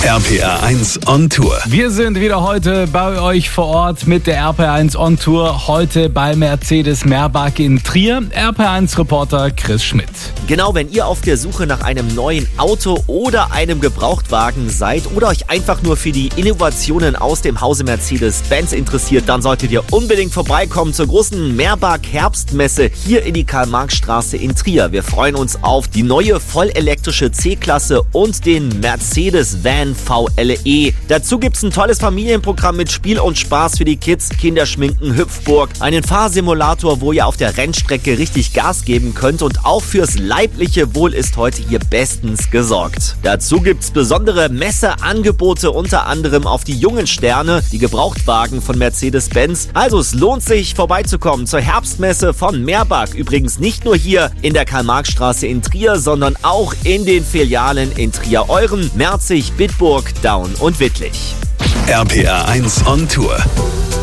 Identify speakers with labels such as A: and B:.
A: RPR 1 on Tour.
B: Wir sind wieder heute bei euch vor Ort mit der RPR 1 on Tour. Heute bei Mercedes Meerbach in Trier. RPR 1 Reporter Chris Schmidt.
C: Genau, wenn ihr auf der Suche nach einem neuen Auto oder einem Gebrauchtwagen seid oder euch einfach nur für die Innovationen aus dem Hause Mercedes-Benz interessiert, dann solltet ihr unbedingt vorbeikommen zur großen Meerbach Herbstmesse hier in die Karl-Marx-Straße in Trier. Wir freuen uns auf die neue vollelektrische C-Klasse und den Mercedes-Van VLE. Dazu gibt's ein tolles Familienprogramm mit Spiel und Spaß für die Kids, Kinderschminken, Hüpfburg, einen Fahrsimulator, wo ihr auf der Rennstrecke richtig Gas geben könnt, und auch fürs leibliche Wohl ist heute hier bestens gesorgt. Dazu gibt's besondere Messeangebote, unter anderem auf die jungen Sterne, die Gebrauchtwagen von Mercedes-Benz. Also es lohnt sich, vorbeizukommen zur Herbstmesse von Meerbach. Übrigens nicht nur hier in der Karl-Marx-Straße in Trier, sondern auch in den Filialen in Trier-Euren, Merzig, Bitburg, Daun und Wittlich.
A: RPR 1 on Tour.